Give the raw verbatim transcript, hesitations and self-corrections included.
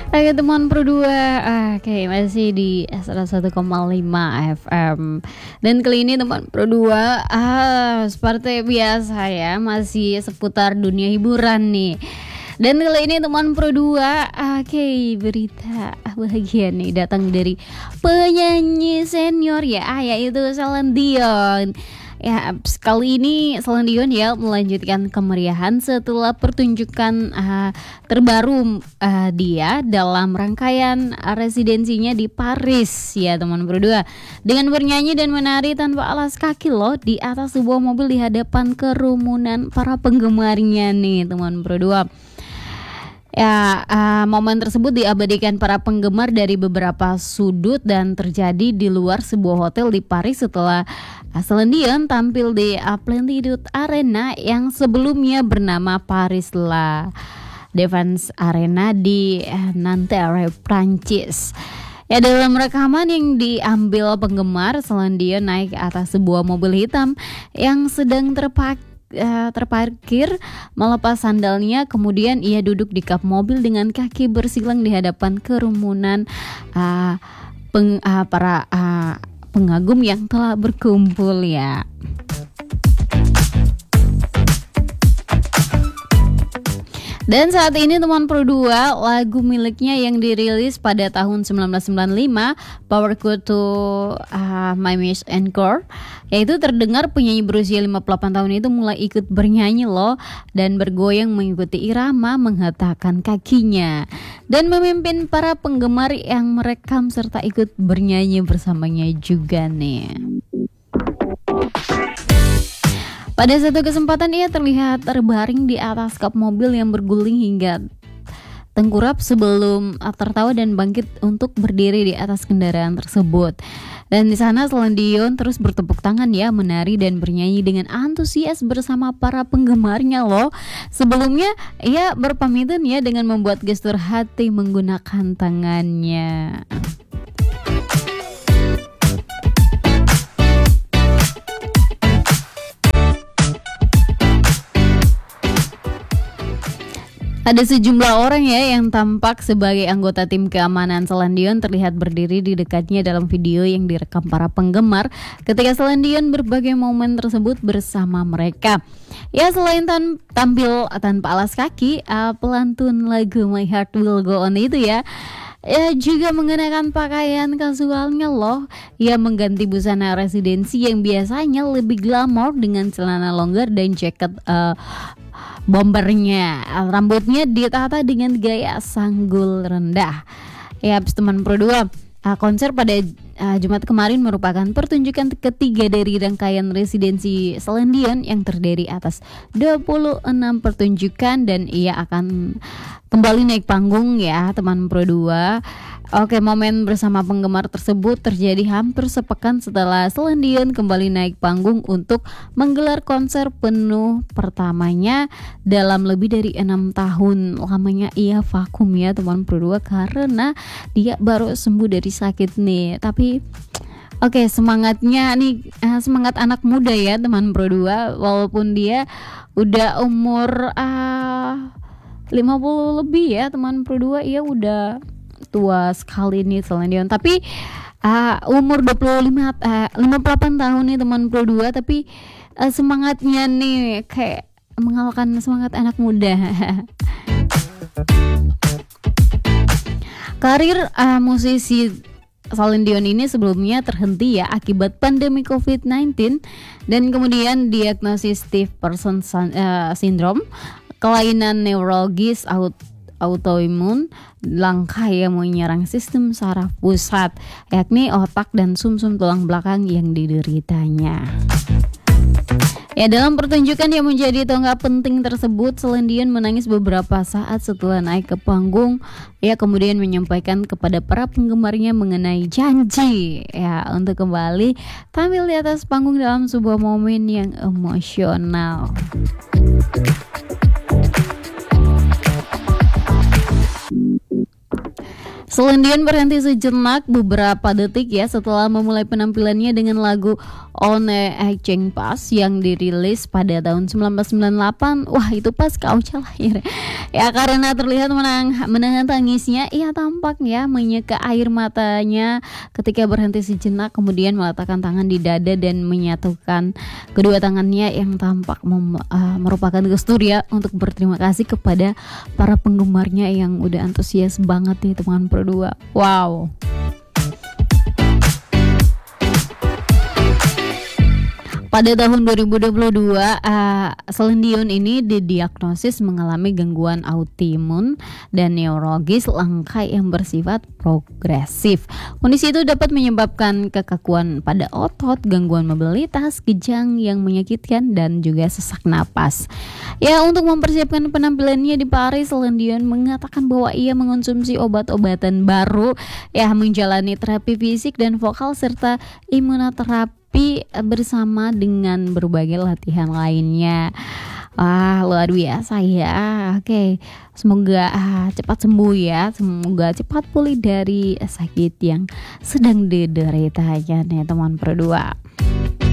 Oke teman Pro dua, oke masih di seratus satu koma lima F M. Dan kali ini teman Pro dua, ah, seperti biasa ya, masih seputar dunia hiburan nih. Dan kali ini teman Pro dua, oke berita bahagia nih datang dari penyanyi senior ya, yaitu Celine Dion. Ya, kali ini Celine Dion ya melanjutkan kemeriahan setelah pertunjukan uh, terbaru uh, dia dalam rangkaian uh, residensinya di Paris ya teman berdua, dengan bernyanyi dan menari tanpa alas kaki loh di atas sebuah mobil di hadapan kerumunan para penggemarnya nih teman berdua. Ya, uh, momen tersebut diabadikan para penggemar dari beberapa sudut dan terjadi di luar sebuah hotel di Paris setelah uh, Celine Dion tampil di uh, Plenitude Arena yang sebelumnya bernama Paris La Défense Arena di uh, Nanterre, Prancis. Ya, dalam rekaman yang diambil penggemar, Celine Dion naik ke atas sebuah mobil hitam yang sedang terpakai Uh, terparkir, melepas sandalnya, kemudian ia duduk di kap mobil dengan kaki bersilang di hadapan kerumunan uh, peng, uh, para uh, pengagum yang telah berkumpul ya. Dan saat ini teman Pro dua, lagu miliknya yang dirilis pada tahun sembilan belas sembilan puluh lima, Power Go to uh, My Miss Encore, yaitu terdengar penyanyi berusia lima puluh delapan tahun itu mulai ikut bernyanyi loh dan bergoyang mengikuti irama menghentakkan kakinya dan memimpin para penggemar yang merekam serta ikut bernyanyi bersamanya juga nih. Pada satu kesempatan ia terlihat terbaring di atas kap mobil yang berguling hingga tengkurap sebelum tertawa dan bangkit untuk berdiri di atas kendaraan tersebut. Dan di sana Celine Dion terus bertepuk tangan ya, menari dan bernyanyi dengan antusias bersama para penggemarnya loh. Sebelumnya ia berpamitan ya dengan membuat gestur hati menggunakan tangannya. Ada sejumlah orang ya yang tampak sebagai anggota tim keamanan Celine Dion terlihat berdiri di dekatnya dalam video yang direkam para penggemar ketika Celine Dion berbagai momen tersebut bersama mereka. Ya, selain tan- tampil tanpa alas kaki, uh, pelantun lagu My Heart Will Go On itu ya, ya juga mengenakan pakaian kasualnya loh. Ia mengganti busana residensi yang biasanya lebih glamor dengan celana longgar dan jaket uh, bombernya. Rambutnya ditata dengan gaya sanggul rendah. Ya, teman Pro dua, uh, konser pada uh, Jumat kemarin merupakan pertunjukan ketiga dari rangkaian residensi Celine Dion yang terdiri atas dua puluh enam pertunjukan dan ia akan kembali naik panggung ya teman Pro dua. Oke, momen bersama penggemar tersebut terjadi hampir sepekan setelah Celine Dion kembali naik panggung untuk menggelar konser penuh pertamanya dalam lebih dari enam tahun lamanya ia vakum ya teman Pro dua, karena dia baru sembuh dari sakit nih. Tapi oke, semangatnya nih, semangat anak muda ya teman Pro dua, walaupun dia udah umur uh, lima puluh lebih ya teman Pro dua, ia udah tua sekali nih Celine Dion, tapi uh, umur dua puluh lima uh, lima puluh delapan tahun nih teman Pro dua, tapi uh, semangatnya nih kayak mengalahkan semangat anak muda. Karir uh, musisi Celine Dion ini sebelumnya terhenti ya akibat pandemi covid sembilan belas dan kemudian diagnosis stiff person uh, syndrome, kelainan neurologis aut autoimun langka yang menyerang sistem saraf pusat, yakni otak dan sumsum tulang belakang yang dideritanya. Ya, dalam pertunjukan yang menjadi tonggak penting tersebut, Celine Dion menangis beberapa saat setelah naik ke panggung. Ia kemudian menyampaikan kepada para penggemarnya mengenai janji ya untuk kembali tampil di atas panggung dalam sebuah momen yang emosional. Celine Dion berhenti sejenak beberapa detik ya setelah memulai penampilannya dengan lagu One Cheng Pas yang dirilis pada tahun seribu sembilan ratus sembilan puluh delapan. Wah, itu pas Kauca lahir. Ya, karena terlihat menang, menahan tangisnya, ia tampak ya menyeka air matanya ketika berhenti sejenak, kemudian meletakkan tangan di dada dan menyatukan kedua tangannya yang tampak mem, uh, merupakan gestur ya untuk berterima kasih kepada para penggemarnya yang udah antusias banget nih teman Pro dua. Wow. Pada tahun dua ribu dua puluh dua, uh, Celine Dion ini didiagnosis mengalami gangguan autoimun dan neurologis langka yang bersifat progresif. Kondisi itu dapat menyebabkan kekakuan pada otot, gangguan mobilitas, kejang yang menyakitkan, dan juga sesak napas. Ya, untuk mempersiapkan penampilannya di Paris, Celine Dion mengatakan bahwa ia mengonsumsi obat-obatan baru, ya menjalani terapi fisik dan vokal serta imunoterapi bersama dengan berbagai latihan lainnya. Wah, luar biasa ya. Oke, semoga ah, cepat sembuh ya. Semoga cepat pulih dari sakit yang sedang dideritanya nih teman Pro dua.